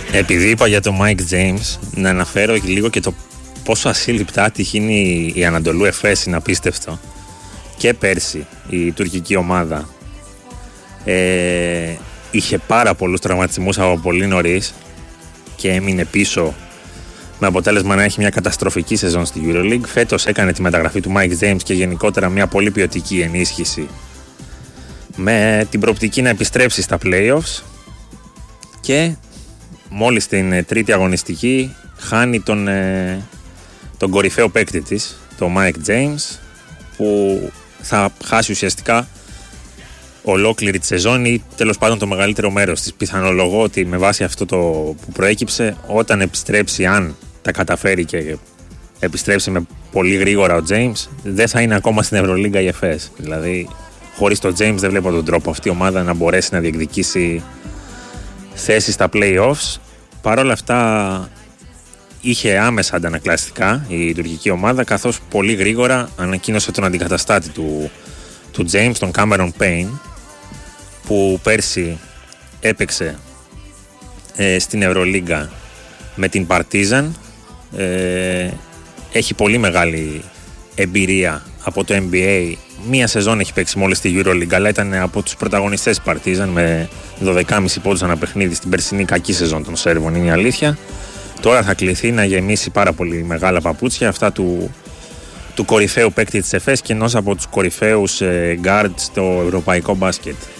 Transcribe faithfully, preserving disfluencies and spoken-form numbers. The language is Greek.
Επειδή είπα για το Mike James, να αναφέρω λίγο και το πόσο ασύλληπτα άτυχη είναι η Ανατολού Εφές, είναι απίστευτο. Και πέρσι η τουρκική ομάδα ε, είχε πάρα πολλούς τραυματισμούς από πολύ νωρίς και έμεινε πίσω, με αποτέλεσμα να έχει μια καταστροφική σεζόν στη EuroLeague. Φέτος έκανε τη μεταγραφή του Mike James και γενικότερα μια πολύ ποιοτική ενίσχυση με την προοπτική να επιστρέψει στα playoffs, και μόλις την τρίτη αγωνιστική χάνει τον, ε, τον κορυφαίο παίκτη της, τον Mike James, που θα χάσει ουσιαστικά ολόκληρη τη σεζόν ή τέλος πάντων το μεγαλύτερο μέρος της. Πιθανολογώ ότι με βάση αυτό το που προέκυψε, όταν επιστρέψει, αν τα καταφέρει και επιστρέψει με πολύ γρήγορα ο James, δεν θα είναι ακόμα στην Ευρωλίγκα η Εφές. Δηλαδή, χωρίς τον James δεν βλέπω τον τρόπο αυτή η ομάδα να μπορέσει να διεκδικήσει θέση στα play-offs. Παρ' όλα αυτά είχε άμεσα αντανακλαστικά η τουρκική ομάδα, καθώς πολύ γρήγορα ανακοίνωσε τον αντικαταστάτη του, του James, τον Cameron Payne, που πέρσι έπαιξε ε, στην Ευρωλίγκα με την Partizan. Ε, έχει πολύ μεγάλη εμπειρία από το N B A. Μία σεζόν έχει παίξει μόλις στη EuroLeague, αλλά ήταν από τους πρωταγωνιστές Partizan με δώδεκα κόμμα πέντε πόντους ανά παιχνίδι στην περσινή κακή σεζόν των Σέρβων, είναι η αλήθεια. Τώρα θα κληθεί να γεμίσει πάρα πολύ μεγάλα παπούτσια, αυτά του, του κορυφαίου παίκτη της Εφές και ενός από τους κορυφαίους ε, guards στο ευρωπαϊκό μπάσκετ.